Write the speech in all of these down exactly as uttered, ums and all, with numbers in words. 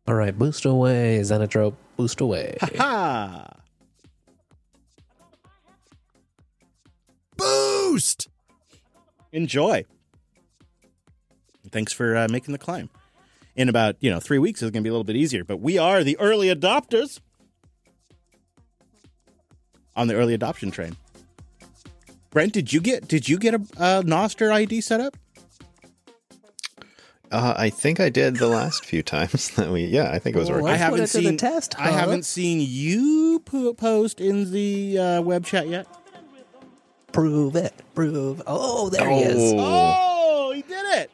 All right, boost away, Xenotrope, boost away. Ha! Boost! Enjoy. Thanks for uh, making the climb. In about, you know, three weeks, it's going to be a little bit easier. But we are the early adopters on the early adoption train. Brent, did you get did you get a, a Noster I D set up? Uh, I think I did the last few times that we. Yeah, I think it was Oh, working. I I haven't put it to the seen test, I huh? haven't seen you po- post in the uh, web chat yet. Prove it. Prove. Oh, there he is. Oh, he did it.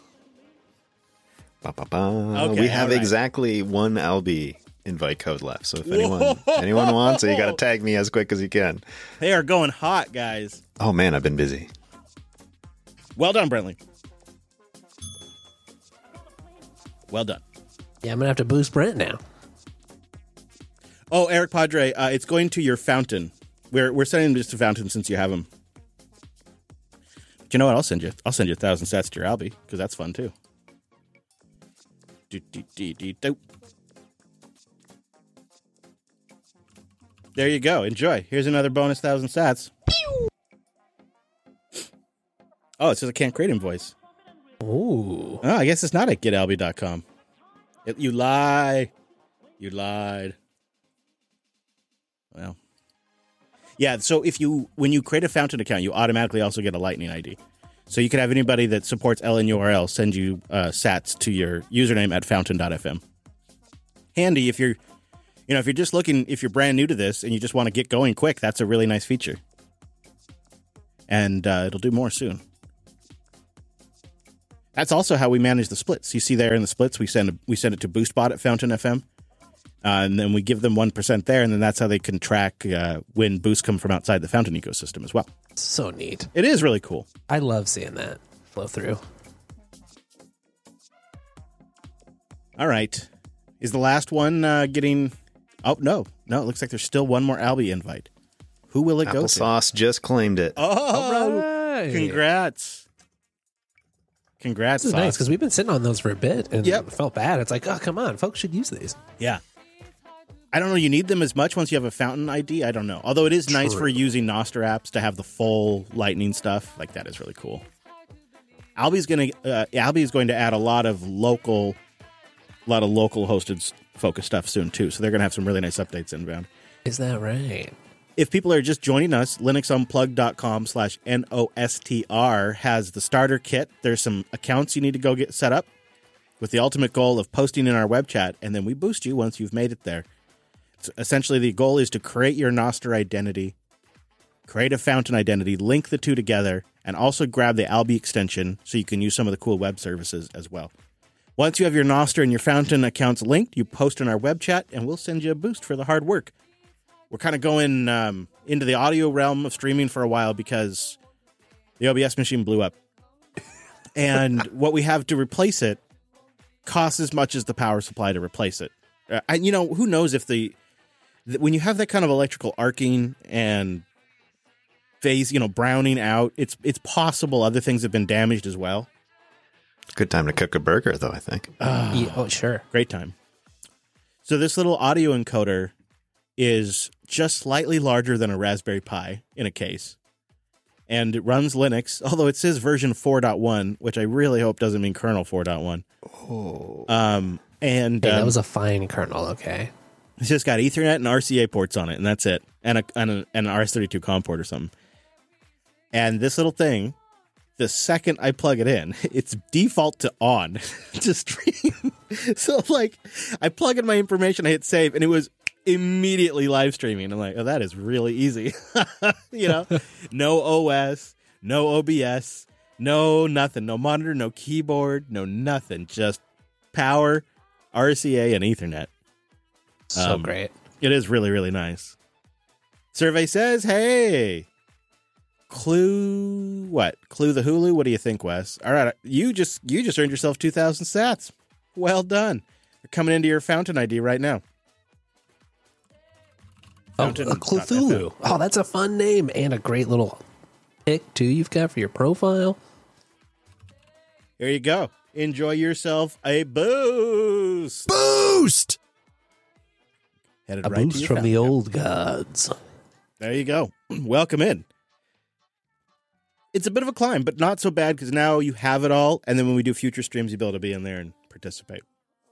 Ba, ba, ba. Okay, we have all right. exactly one Albi invite code left. So if anyone anyone wants it, you got to tag me as quick as you can. They are going hot, guys. Oh man, I've been busy. Well done, Brentley. Well done. Yeah, I'm going to have to boost Brent now. Oh, Eric Padre, uh, it's going to your fountain. We're we're sending this to fountain since you have them. But you know what? I'll send you. I'll send you a thousand sats to your Albi because that's fun too. Do, do, do, do, do. There you go. Enjoy. Here's another bonus thousand sats. Oh, it says I can't create invoice. Ooh. Oh, I guess it's not at get albi dot com. It, you lie. You lied. Well. Yeah, so if you when you create a fountain account, you automatically also get a Lightning I D. So you can have anybody that supports L N U R L send you uh, sats to your username at fountain dot f m. Handy if you're you know, if you're just looking if you're brand new to this and you just want to get going quick, that's a really nice feature. And uh, it'll do more soon. That's also how we manage the splits. You see there in the splits, we send we send it to BoostBot at Fountain F M, uh, and then we give them one percent there, and then that's how they can track uh, when boosts come from outside the Fountain ecosystem as well. So neat. It is really cool. I love seeing that flow through. All right. Is the last one uh, getting... Oh, no. No, it looks like there's still one more Albi invite. Who will it go to? Applesauce just claimed it. Oh, All right. congrats. Congrats, This is Sauce. nice because we've been sitting on those for a bit and Yep. felt bad. It's like, oh, come on. Folks should use these. Yeah. I don't know. You need them as much once you have a Fountain I D. I don't know. Although it is nice True. for using Noster apps to have the full Lightning stuff. Like, that is really cool. Albi's going to uh, Albi is going to add a lot of local, a lot of local hosted s- focus stuff soon too. So they're going to have some really nice updates inbound. Is that right? If people are just joining us, linuxunplugged.com slash N O S T R has the starter kit. There's some accounts you need to go get set up with the ultimate goal of posting in our web chat, and then we boost you once you've made it there. So essentially, the goal is to create your Noster identity, create a Fountain identity, link the two together, and also grab the Albi extension so you can use some of the cool web services as well. Once you have your Noster and your Fountain accounts linked, you post in our web chat, and we'll send you a boost for the hard work. We're kind of going um, into the audio realm of streaming for a while because the O B S machine blew up. And what we have to replace it costs as much as the power supply to replace it. Uh, and, you know, who knows if the, the... When you have that kind of electrical arcing and phase, you know, browning out, it's it's possible other things have been damaged as well. Good time to cook a burger, though, I think. Uh, Yeah, oh, sure. Great time. So this little audio encoder is just slightly larger than a Raspberry Pi in a case. And it runs Linux, although it says version four point one, which I really hope doesn't mean kernel four point one. Oh. Um, and Hey, that um, was a fine kernel, okay? it's just got Ethernet and R C A ports on it, and that's it. And, a, and, a, and an R S thirty-two COM port or something. And this little thing, the second I plug it in, it's default to on to stream. So, like, I plug in my information, I hit save, and it was immediately live streaming. I'm like, oh, that is really easy. You know, no O S, no O B S, no nothing, no monitor, no keyboard, no nothing. Just power, R C A, and Ethernet. So Um, great. It is really, really nice. Survey says, hey, Clue, what? Clue the Hulu? What do you think, Wes? All right, you just you just earned yourself two thousand sats. Well done. You're coming into your Fountain I D right now. Oh, Fountain a dot Cthulhu. F M. Oh, that's a fun name and a great little pick, too, you've got for your profile. Here you go. Enjoy yourself a boost. Boost. Boost! Headed A right to boost your from the fountain. old gods. There you go. Welcome in. It's a bit of a climb, but not so bad because now you have it all. And then when we do future streams, you'll be able to be in there and participate.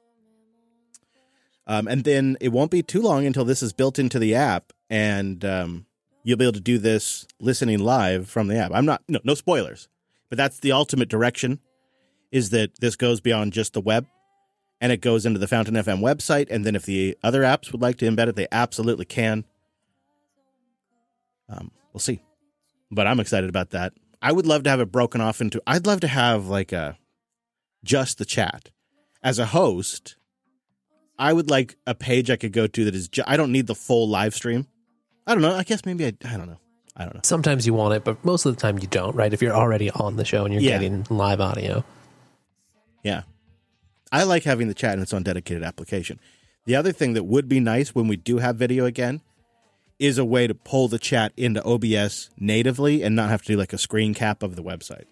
Um, and then it won't be too long until this is built into the app, and um, you'll be able to do this listening live from the app. I'm not, no, no spoilers, but that's the ultimate direction, is that this goes beyond just the web, and it goes into the Fountain F M website. And then if the other apps would like to embed it, they absolutely can. Um, we'll see. But I'm excited about that. I would love to have it broken off into, I'd love to have like a, just the chat. As a host, I would like a page I could go to that is, ju- I don't need the full live stream. I don't know. I guess maybe I, I don't know. I don't know. Sometimes you want it, but most of the time you don't, right? If you're already on the show and you're Yeah. getting live audio. Yeah. I like having the chat in its own dedicated application. The other thing that would be nice when we do have video again is a way to pull the chat into O B S natively and not have to do like a screen cap of the website.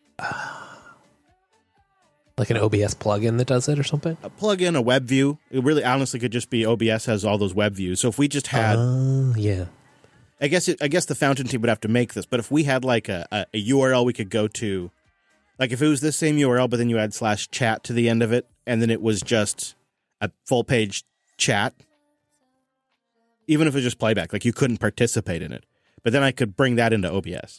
Like an O B S plugin that does it or something? A plug in a web view. It really honestly could just be O B S has all those web views. So if we just had, Uh, yeah. I guess it, I guess the Fountain team would have to make this, but if we had like a, a, a U R L we could go to, like if it was this same U R L, but then you add slash chat to the end of it, and then it was just a full page chat, even if it was just playback, like you couldn't participate in it. But then I could bring that into O B S.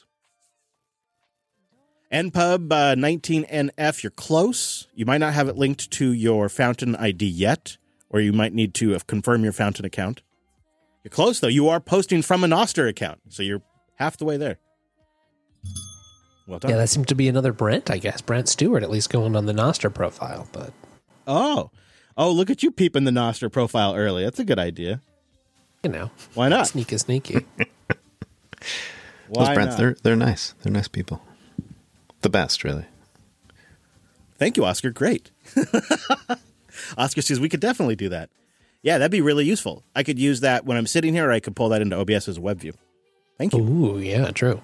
N P U B uh, nineteen N F, you're close. You might not have it linked to your Fountain I D yet, or you might need to uh, confirm your Fountain account. You're close, though. You are posting from a Noster account, so you're half the way there. Well done. Yeah, that seemed to be another Brent, I guess. Brent Stewart, at least going on the Nostr profile. But Oh. Oh, look at you peeping the Noster profile early. That's a good idea. you know, Why not? sneaky, sneaky. Why Those Brents, not? they're they're nice. They're nice people. The best, really. Thank you, Oscar. Great. Oscar says we could definitely do that. Yeah, that'd be really useful. I could use that when I'm sitting here, or I could pull that into O B S as a web view. Thank you. Ooh, yeah, true.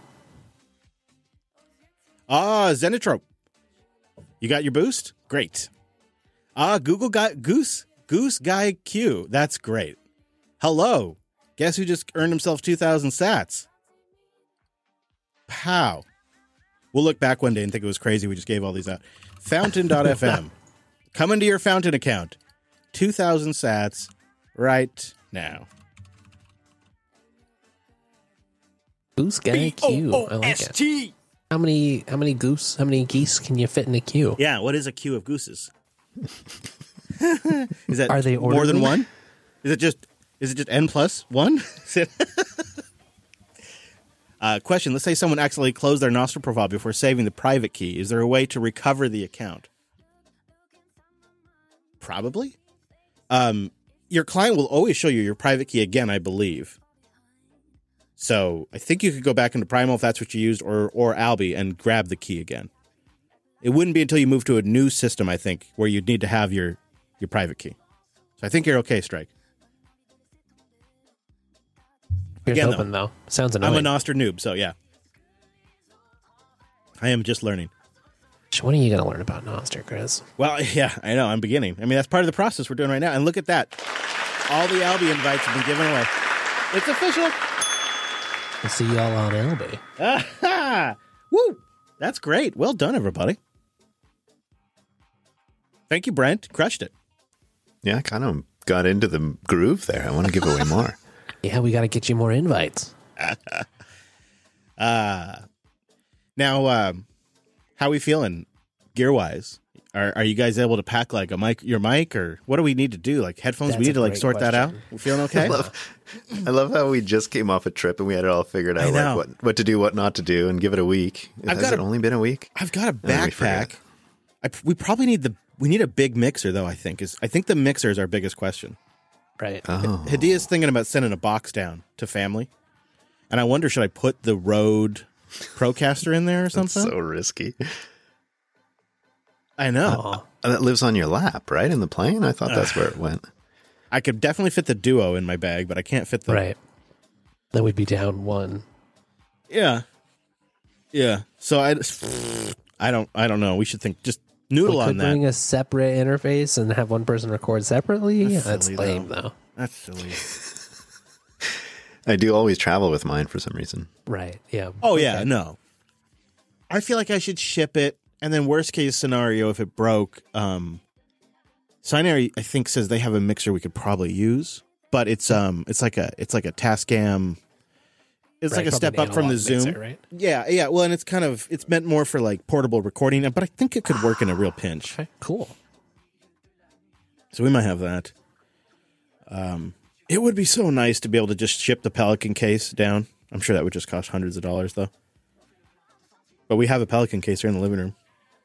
Ah, Xenotrope. You got your boost? Great. Ah, Google got Goose. Goose Guy Q. That's great. Hello. Guess who just earned himself two thousand sats? Pow. We'll look back one day and think it was crazy we just gave all these out. Fountain dot f m. Come into your Fountain account. two thousand sats right now. Goose guy Q. I like it. How many how many goose, how many geese can you fit in a queue? Yeah, what is a queue of gooses? Is that Are they more than orderly? one? Is it just is it just n plus one? Is it- uh, question: let's say someone accidentally closed their Nostr profile before saving the private key. Is there a way to recover the account? Probably. Um, your client will always show you your private key again, I believe. So I think you could go back into Primal if that's what you used, or or Albi, and grab the key again. It wouldn't be until you move to a new system, I think, where you'd need to have your, your private key. So I think you're okay, Strike. Here's Again, hoping, though. Sounds annoying. I'm a Noster noob, so yeah. I am just learning. When are you going to learn about Nostr, Chris? Well, yeah, I know. I'm beginning. I mean, that's part of the process we're doing right now. And look at that. All the Albi invites have been given away. It's official. We'll see y'all on L B. Ah, woo! That's great. Well done, everybody. Thank you, Brent. Crushed it. Yeah, I kind of got into the groove there. I want to give away more. Yeah, we got to get you more invites. Uh, now, um, how are we feeling gear-wise? Are are you guys able to pack like a mic, your mic, or what do we need to do? Like headphones? That's we need a to like great sort that out. question. We feeling okay? I love, I love how we just came off a trip and we had it all figured I out, know. like what, what to do, what not to do, and give it a week. I've Has got it a- only been a week? I've got a then we forget. backpack. I, we probably need the we need a big mixer though. I think is I think the mixer is our biggest question. Right. Oh, Hadia's thinking about sending a box down to family, and I wonder should I put the Rode Procaster in there or that's something? so risky. I know. Aw. That lives on your lap, right? In the plane? I thought that's where it went. I could definitely fit the Duo in my bag, but I can't fit the Right. Then we'd be down one. Yeah, yeah. So I, I don't, I don't know. We should think. Just Noodle we on could that. bring a separate interface and have one person record separately. That's That's, silly, lame, though. though. That's silly. I do always travel with mine for some reason. Right? Yeah. Oh yeah, Okay. no. I feel like I should ship it, and then worst case scenario, if it broke, um, Sinary I think says they have a mixer we could probably use, but it's um, it's like a it's like a Tascam. It's Right, like a probably step an up from the analog Zoom, mixer, right? Yeah, yeah. Well, and it's kind of it's meant more for like portable recording, but I think it could work in a real pinch. Okay, cool. So we might have that. Um, it would be so nice to be able to just ship the Pelican case down. I'm sure that would just cost hundreds of dollars, though. But we have a Pelican case here in the living room.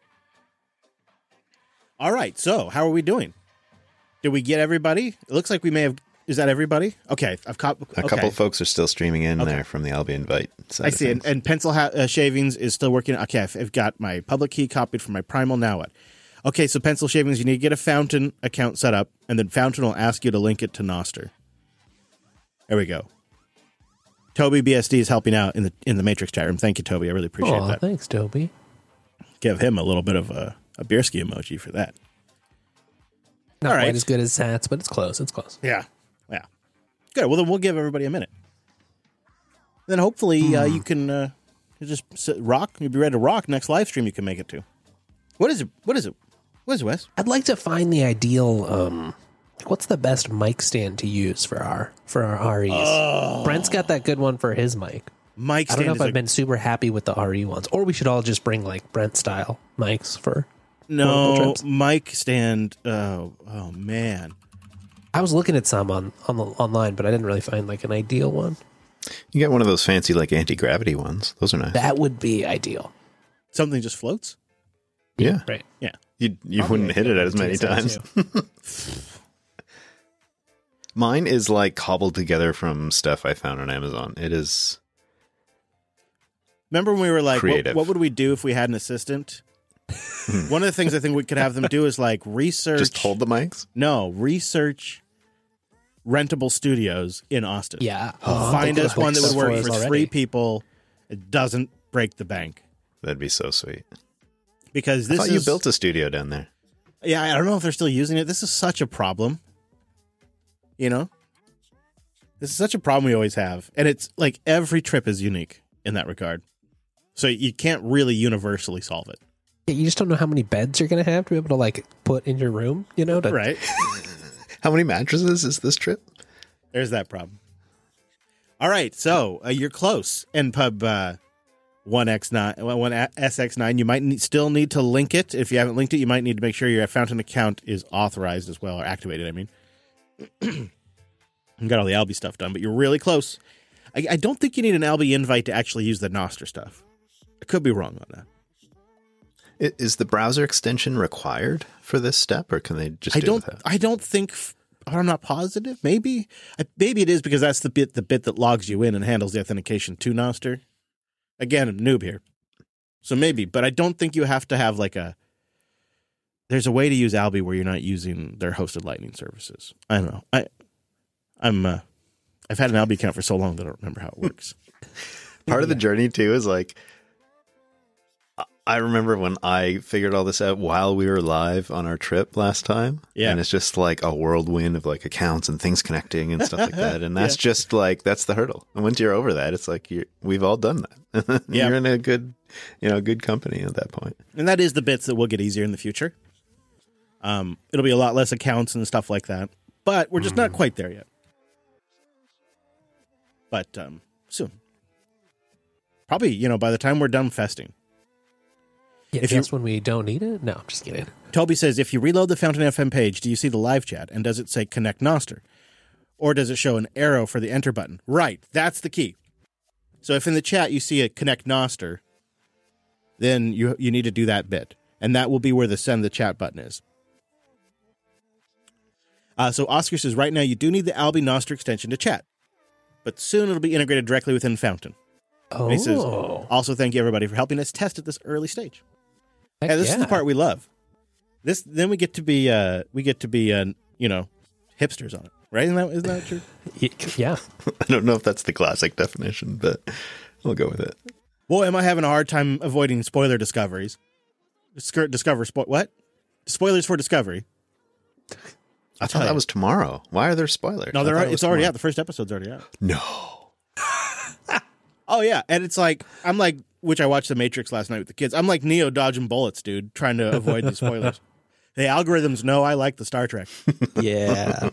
All right, so how are we doing? Did we get everybody? It looks like we may have. Is that everybody? Okay, I've caught. A okay. couple folks are still streaming in Okay. there from the Albie Invite side I of see, and, things. and Pencil ha- uh, Shavings is still working. Okay, I've, I've got my public key copied from my Primal. Now what? Okay, so Pencil Shavings, you need to get a Fountain account set up, and then Fountain will ask you to link it to Noster. There we go. Toby B S D is helping out in the in the Matrix chat room. Thank you, Toby. I really appreciate Aw, that. thanks, Toby. Give him a little bit of a, a beerski emoji for that. Not All right. quite as good as Sats, but it's close. It's close. Yeah, yeah. Good. Well, then we'll give everybody a minute. Then hopefully uh, you can uh, you just sit, rock. You'll be ready to rock. Next live stream you can make it to. What is it? What is it? What is it, Wes? I'd like to find the ideal. Um, what's the best mic stand to use for our for our R Es? Oh. Brent's got that good one for his mic. Mike I don't stand know is if I've a- been super happy with the R E ones, or we should all just bring like Brent style mics for. no portable trips. Mike stand. Oh, oh man. I was looking at some on, on the, online, but I didn't really find like an ideal one. You get one of those fancy like anti-gravity ones. Those are nice. That would be ideal. Something just floats. yeah. Right. Yeah. You you Probably wouldn't hit it as many T S A times. Mine is like cobbled together from stuff I found on Amazon. It is Remember when we were like, what, Creative. what would we do if we had an assistant? One of the things I think we could have them do is like research. just hold the mics. No, research rentable studios in Austin. Yeah. Find us one that would work for already. three people. It doesn't break the bank That'd be so sweet. because I this thought is. you built a studio down there. Yeah, I don't know if they're still using it. This is such a problem. You know, this is such a problem we always have, and it's like every trip is unique in that regard. So you can't really universally solve it, Yeah, you just don't know how many beds you're going to have to be able to like put in your room, you know? To, right? How many mattresses is this trip? There's that problem. All right, so uh, you're close. N Pub uh, one X nine, one S X nine. You might need, still need to link it. If you haven't linked it, you might need to make sure your Fountain account is authorized as well, or activated. I mean, you got all the Albie stuff done, but you're really close. I, I don't think you need an Albie invite to actually use the Noster stuff. I could be wrong on that. I- Is the browser extension required for this step, or can they just I do don't. it without? I don't think. f- I'm not positive. Maybe. I- Maybe it is because that's the bit. The bit that logs you in and handles the authentication to Noster. Again, I'm noob here, so maybe. But I don't think you have to have like a. There's a way to use Albie where you're not using their hosted Lightning services. I don't know. I. I'm. Uh, I've had an Albie account for so long that I don't remember how it works. Part of the journey too is like, I remember when I figured all this out while we were live on our trip last time. Yeah. And it's just like a whirlwind of like accounts and things connecting and stuff like that. And that's just like, that's the hurdle. And once you're over that, it's like, you're, we've all done that. Yeah. You're in a good, you know, good company at that point. And that is the bits that will get easier in the future. Um, it'll be a lot less accounts and stuff like that, but we're just not quite there yet. But um, soon, probably, you know, by the time we're done festing. Yeah, If you- just when we don't need it? No, I'm just kidding. Toby says, if you reload the Fountain F M page, do you see the live chat? And does it say connect Noster? Or does it show an arrow for the enter button? Right, that's the key. So if in the chat you see a connect Noster, then you you need to do that bit. And that will be where the send the chat button is. Uh, so Oscar says, right now you do need the Albie Noster extension to chat. But soon it'll be integrated directly within Fountain. Oh, He says, also thank you everybody for helping us test at this early stage. heck Yeah, this is yeah. the part we love. This then we get to be uh we get to be uh you know hipsters on it, right? Isn't that isn't that true? Y- Yeah. I don't know if that's the classic definition, but we'll go with it. Boy, am I having a hard time avoiding spoiler discoveries. Skirt Discover spo- what? Spoilers for Discovery. I thought that was tomorrow. Why are there spoilers? No, they're it it's already tomorrow. out. The first episode's already out. No. Oh yeah, and it's like I'm like, which I watched The Matrix last night with the kids. I'm like Neo dodging bullets, dude, trying to avoid these spoilers. The algorithms know I like the Star Trek. Yeah.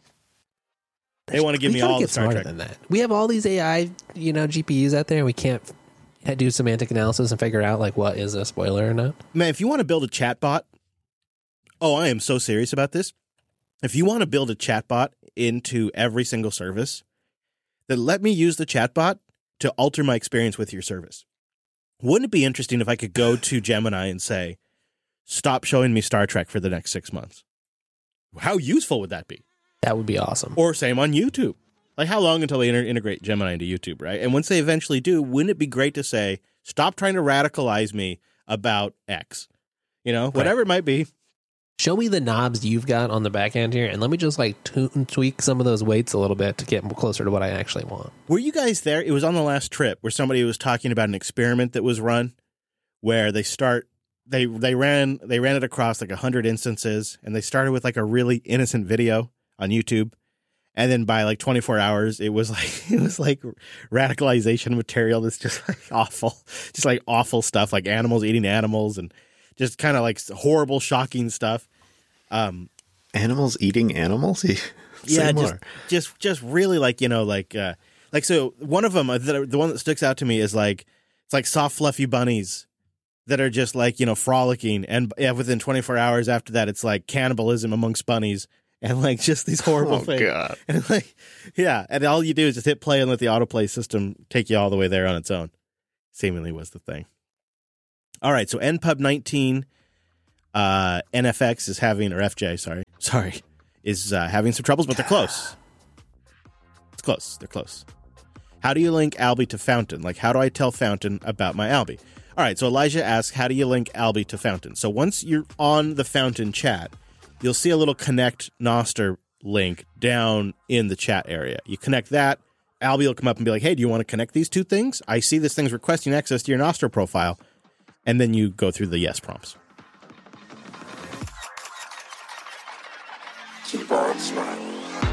They want to give we me all get the Star smarter Trek. Than that. We have all these A I, you know, G P Us out there, and we can't do semantic analysis and figure out like what is a spoiler or not. Man, if you want to build a chatbot, oh, I am so serious about this. If you want to build a chatbot into every single service, then let me use the chatbot to alter my experience with your service. Wouldn't it be interesting if I could go to Gemini and say, stop showing me Star Trek for the next six months? How useful would that be? That would be awesome. Or same on YouTube. Like, how long until they inter- integrate Gemini into YouTube, right? And once they eventually do, wouldn't it be great to say, stop trying to radicalize me about X? You know, whatever right. it might be. Show me the knobs you've got on the back end here, and let me just like t- tweak some of those weights a little bit to get closer to what I actually want. Were you guys there? It was on the last trip where somebody was talking about an experiment that was run where they start, they they ran they ran it across like one hundred instances, and they started with like a really innocent video on YouTube. And then by like twenty-four hours, it was like it was like radicalization material that's just like awful, just like awful stuff, like animals eating animals and just kind of like horrible, shocking stuff. Um, animals eating animals? yeah, just, just just really like, you know, like uh, like so one of them, the, the one that sticks out to me is like it's like soft, fluffy bunnies that are just like, you know, frolicking. And yeah, within twenty-four hours after that, it's like cannibalism amongst bunnies. And like just these horrible oh, things. God. And like, yeah. And all you do is just hit play and let the autoplay system take you all the way there on its own. Seemingly was the thing. All right. So N Pub nineteen, uh, N F X is having, or F J, sorry, sorry, is uh, having some troubles, but they're close. It's close. They're close. How do you link Alby to Fountain? Like, how do I tell Fountain about my Alby? All right. So Elijah asks, how do you link Alby to Fountain? So once you're on the Fountain chat, you'll see a little connect Nostr link down in the chat area. You connect that, Alby will come up and be like, hey, do you want to connect these two things? I see this thing's requesting access to your Nostr profile. And then you go through the yes prompts. Keep on smiling.